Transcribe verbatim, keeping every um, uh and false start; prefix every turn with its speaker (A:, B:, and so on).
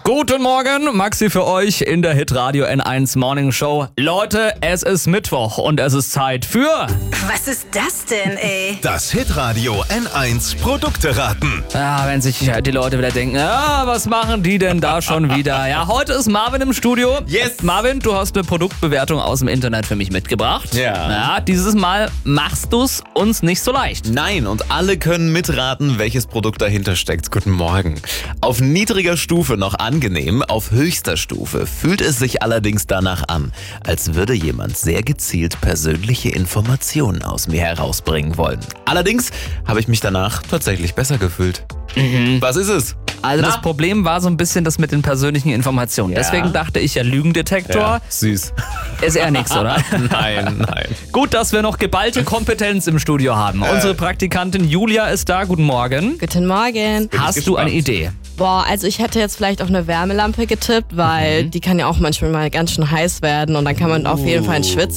A: Guten Morgen, Maxi für euch in der Hitradio N eins Morning Show. Leute, es ist Mittwoch und es ist Zeit für...
B: Was ist das denn, ey?
C: Das Hitradio N eins Produkte raten.
A: Ja, wenn sich die Leute wieder denken, ja, was machen die denn da schon wieder? Ja, heute ist Marvin im Studio.
D: Yes.
A: Marvin, du hast eine Produktbewertung aus dem Internet für mich mitgebracht.
D: Ja.
A: Ja, dieses Mal machst du's uns nicht so leicht.
D: Nein, und alle können mitraten, welches Produkt dahinter steckt. Guten Morgen. Auf niedriger Stufe noch angenehm, auf höchster Stufe fühlt es sich allerdings danach an, als würde jemand sehr gezielt persönliche Informationen aus mir herausbringen wollen. Allerdings habe ich mich danach tatsächlich besser gefühlt. Mhm. Was ist es?
A: Also
D: Na?
A: das Problem war so ein bisschen das mit den persönlichen Informationen.
D: Ja.
A: Deswegen dachte ich ja, Lügendetektor
D: süß.
A: ist eher nichts, oder?
D: Nein, nein.
A: Gut, dass wir noch geballte Kompetenz im Studio haben.
D: Äh.
A: Unsere Praktikantin Julia ist da. Guten Morgen.
E: Guten Morgen.
A: Hast du
D: gespannt.
A: eine Idee?
E: Boah, also ich hätte jetzt vielleicht auf eine Wärmelampe getippt, weil die kann ja auch manchmal mal ganz schön heiß werden und dann kann man auf jeden Fall ins Schwitzen